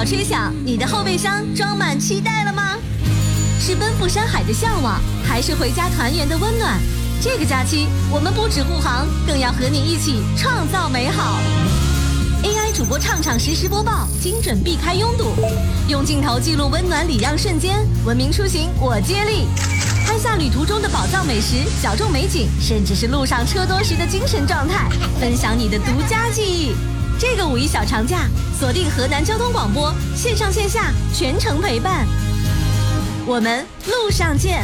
吹响，你的后备箱装满期待了吗？是奔赴山海的向往，还是回家团圆的温暖？这个假期，我们不止护航，更要和你一起创造美好。AI 主播畅畅实时播报，精准避开拥堵，用镜头记录温暖礼让瞬间，文明出行我接力。拍下旅途中的宝藏美食、小众美景，甚至是路上车多时的精神状态，分享你的独家记忆。这个5一小长假，锁定河南交通广播，线上线下全程陪伴。我们路上见。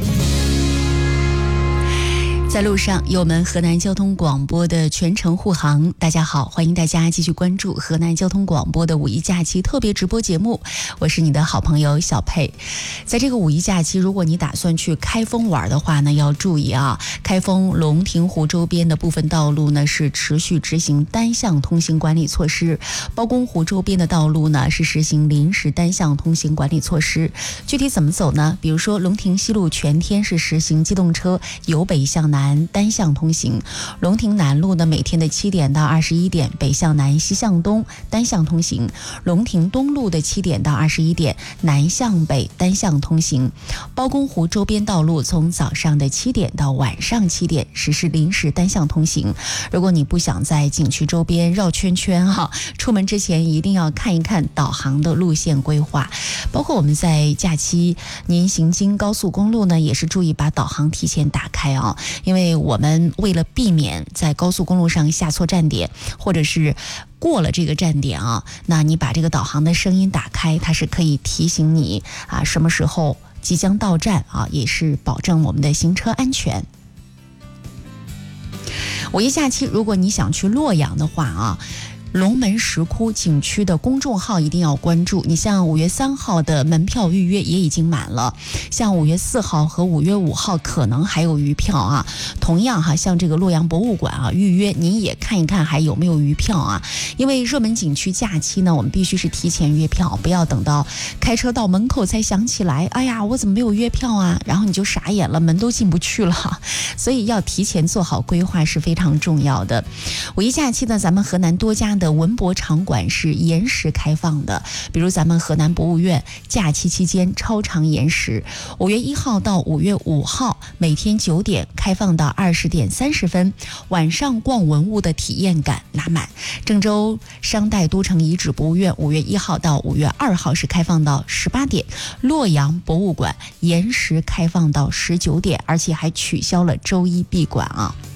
在路上有我们河南交通广播的全程护航。大家好，欢迎大家继续关注河南交通广播的5一假期特别直播节目，我是你的好朋友小佩。在这个5一假期，如果你打算去开封玩的话呢，要注意啊，开封龙亭湖周边的部分道路呢是持续执行单向通行管理措施，包公湖周边的道路呢是实行临时单向通行管理措施。具体怎么走呢？比如说龙亭西路全天是实行机动车由北向南单向通行，龙亭南路呢每天的7点到21点北向南西向东单向通行，龙亭东路的7点到21点南向北单向通行。包公湖周边道路从早上的7点到晚上7点实施临时单向通行。如果你不想在景区周边绕圈圈出门之前一定要看一看导航的路线规划。包括我们在假期您行经高速公路呢，也是注意把导航提前打开啊，因为我们为了避免在高速公路上下错站点，或者是过了这个站点啊，那你把这个导航的声音打开，它是可以提醒你什么时候即将到站啊，也是保证我们的行车安全。5一假期，如果你想去洛阳的话龙门石窟景区的公众号一定要关注。你像5月3号的门票预约也已经满了，像5月4号和5月5号可能还有余票同样像这个洛阳博物馆预约您也看一看还有没有余票因为热门景区假期呢，我们必须是提前约票，不要等到开车到门口才想起来，哎呀，我怎么没有约票然后你就傻眼了，门都进不去了。所以要提前做好规划是非常重要的。5一假期呢，咱们河南多家的文博场馆是延时开放的，比如咱们河南博物院假期期间超长延时，5月1号到5月5号每天9点开放到20点30分，晚上逛文物的体验感拉满。郑州商代都城遗址博物院5月1号到5月2号是开放到18点，洛阳博物馆延时开放到19点，而且还取消了周一闭馆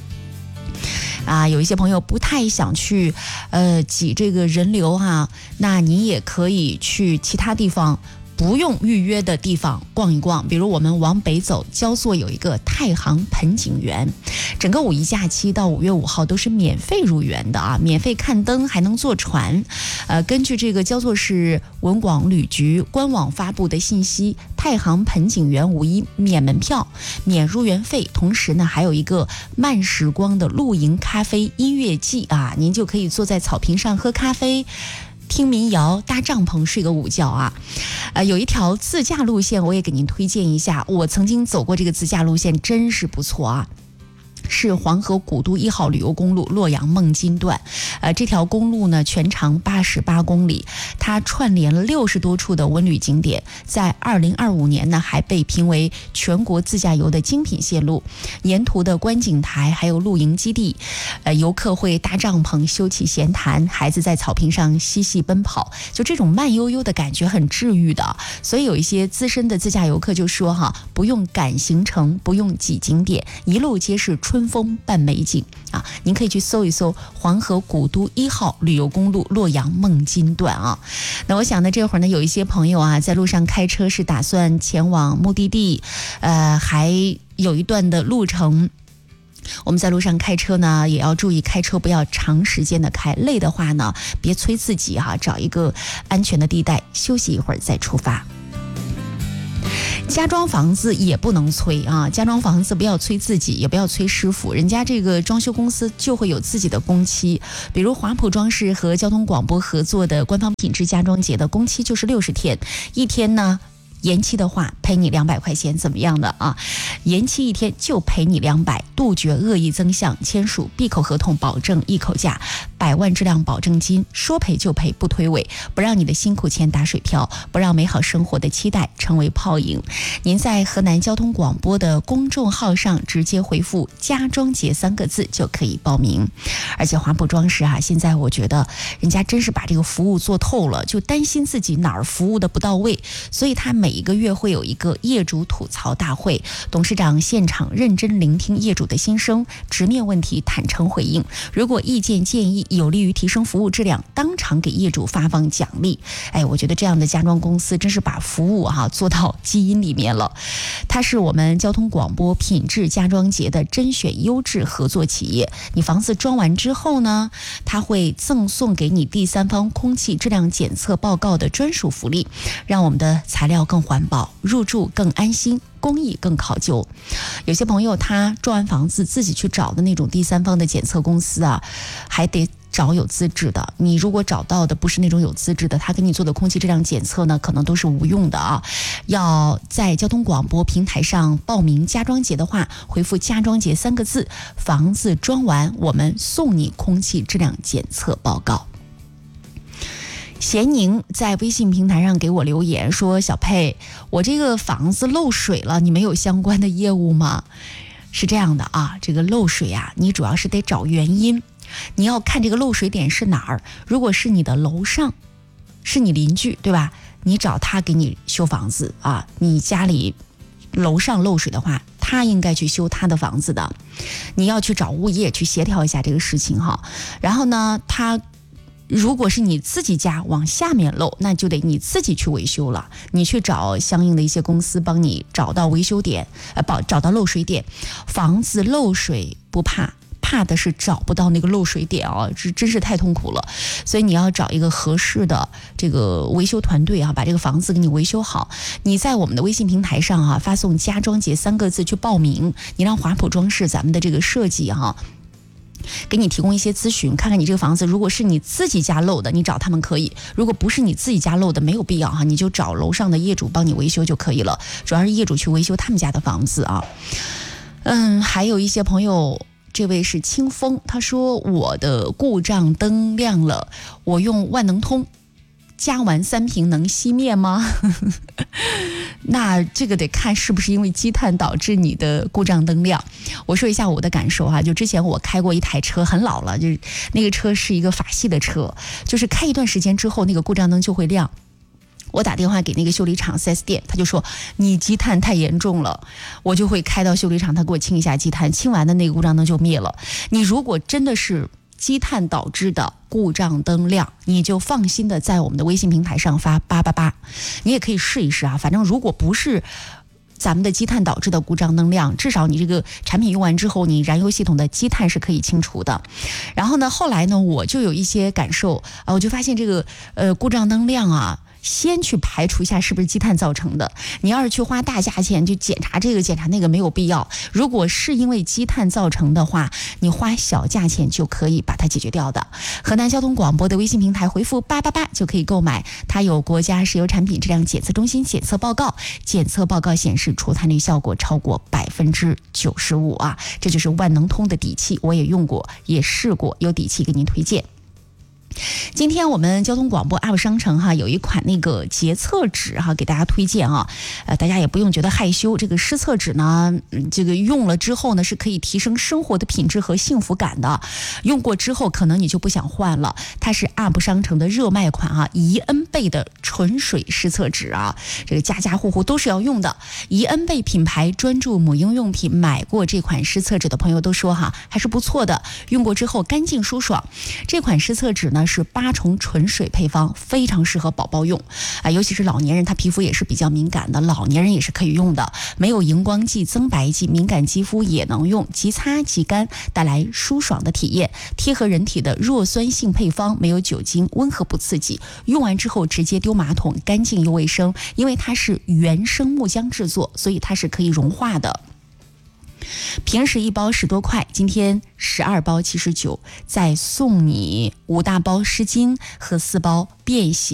有一些朋友不太想去挤这个人流那你也可以去其他地方不用预约的地方逛一逛，比如我们往北走，焦作有一个太行盆景园，整个5一假期到5月5号都是免费入园的免费看灯，还能坐船。根据这个焦作市文广旅局官网发布的信息，太行盆景园5一免门票、免入园费，同时呢还有一个慢时光的露营咖啡音乐季您就可以坐在草坪上喝咖啡，听民谣，搭帐篷睡个午觉有一条自驾路线我也给您推荐一下，我曾经走过这个自驾路线，真是不错是黄河古都1号旅游公路洛阳孟津段。这条公路呢全长88公里，它串联了60多处的文旅景点，在2025年呢还被评为全国自驾游的精品线路。沿途的观景台还有露营基地，游客会搭帐篷休憩闲谈，孩子在草坪上嬉戏奔跑，就这种慢悠悠的感觉很治愈的。所以有一些资深的自驾游客就说不用赶行程，不用挤景点，一路皆是春风伴美景您可以去搜一搜黄河古都1号旅游公路洛阳孟津段那我想呢，这会儿呢有一些朋友在路上开车是打算前往目的地，还有一段的路程。我们在路上开车呢，也要注意开车不要长时间的开，累的话呢别催自己找一个安全的地带休息一会儿再出发。家装房子也不能催家装房子不要催自己，也不要催师傅，人家这个装修公司就会有自己的工期。比如华普装饰和交通广播合作的官方品质家装节的工期就是60天，一天呢延期的话赔你200块钱，怎么样的啊？延期1天就赔你200，杜绝恶意增项，签署闭口合同，保证一口价，100万质量保证金，说赔就赔，不推诿，不让你的辛苦钱打水漂，不让美好生活的期待成为泡影。您在河南交通广播的公众号上直接回复家装节3个字就可以报名。而且华普装饰现在我觉得人家真是把这个服务做透了，就担心自己哪儿服务的不到位，所以他每一个月会有一个业主吐槽大会，董事长现场认真聆听业主的心声，直面问题，坦诚回应，如果意见建议有利于提升服务质量，当场给业主发放奖励。我觉得这样的家装公司真是把服务做到基因里面了。它是我们交通广播品质家装节的甄选优质合作企业。你房子装完之后呢，它会赠送给你第三方空气质量检测报告的专属福利，让我们的材料更环保，入住更安心，工艺更考究。有些朋友他装完房子自己去找的那种第三方的检测公司还得找有资质的。你如果找到的不是那种有资质的，他给你做的空气质量检测呢，可能都是无用的要在交通广播平台上报名家装节的话，回复家装节3个字，房子装完我们送你空气质量检测报告。咸宁在微信平台上给我留言说，小佩，我这个房子漏水了，你们有相关的业务吗？是这样的这个漏水你主要是得找原因，你要看这个漏水点是哪儿。如果是你的楼上，是你邻居对吧，你找他给你修房子你家里楼上漏水的话，他应该去修他的房子的，你要去找物业去协调一下这个事情然后呢，如果是你自己家往下面漏，那就得你自己去维修了，你去找相应的一些公司帮你找到维修点，找到漏水点。房子漏水不怕，怕的是找不到那个漏水点这真是太痛苦了。所以你要找一个合适的这个维修团队把这个房子给你维修好。你在我们的微信平台上发送家装节3个字去报名，你让华普装饰咱们的这个设计给你提供一些咨询，看看你这个房子如果是你自己家漏的，你找他们可以；如果不是你自己家漏的，没有必要你就找楼上的业主帮你维修就可以了。主要是业主去维修他们家的房子还有一些朋友，这位是清风，他说我的故障灯亮了，我用万能通加完3瓶能熄灭吗？那这个得看是不是因为积碳导致你的故障灯亮。我说一下我的感受就之前我开过一台车，很老了，就是那个车是一个法系的车，就是开一段时间之后那个故障灯就会亮。我打电话给那个修理厂 4S 店，他就说你积碳太严重了，我就会开到修理厂，他给我清一下积碳，清完的那个故障灯就灭了。你如果真的是积碳导致的故障灯亮，你就放心的在我们的微信平台上发888，你也可以试一试反正如果不是咱们的积碳导致的故障灯亮，至少你这个产品用完之后，你燃油系统的积碳是可以清除的。然后呢，后来呢，我就有一些感受我就发现这个故障灯亮先去排除一下是不是积碳造成的。你要是去花大价钱去检查这个检查那个没有必要。如果是因为积碳造成的话，你花小价钱就可以把它解决掉的。河南交通广播的微信平台回复888就可以购买，它有国家石油产品质量检测中心检测报告，检测报告显示除碳率效果超过95%这就是万能通的底气，我也用过也试过，有底气给您推荐。今天我们交通广播 UP 商城有一款那个洁厕纸给大家推荐大家也不用觉得害羞。这个湿厕纸呢，这个用了之后呢是可以提升生活的品质和幸福感的。用过之后可能你就不想换了。它是 UP 商城的热卖款怡恩贝的纯水湿厕纸这个家家户户都是要用的。怡恩贝品牌专注母婴用品，买过这款湿厕纸的朋友都说还是不错的，用过之后干净舒爽。这款湿厕纸呢是8重纯水配方，非常适合宝宝用尤其是老年人，他皮肤也是比较敏感的，老年人也是可以用的，没有荧光剂、增白剂，敏感肌肤也能用，即擦即干，带来舒爽的体验。贴合人体的弱酸性配方，没有酒精，温和不刺激，用完之后直接丢马桶，干净又卫生。因为它是原生木浆制作，所以它是可以融化的。平时1包10多块，今天12包79，再送你5大包湿巾和4包便携